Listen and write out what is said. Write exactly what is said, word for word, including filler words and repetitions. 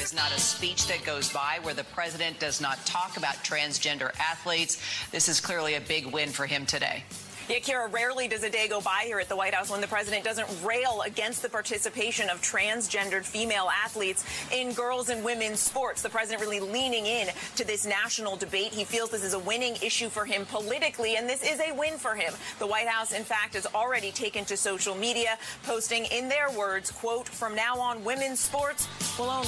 is not a speech that goes by where the president does not talk about transgender athletes. This is clearly a big win for him today. Yeah, Kira, rarely does a day go by here at the White House when the president doesn't rail against the participation of transgendered female athletes in girls and women's sports. The president really leaning in to this national debate. He feels this is a winning issue for him politically, and this is a win for him. The White House, in fact, has already taken to social media, posting in their words, quote, "From now on, women's sports will only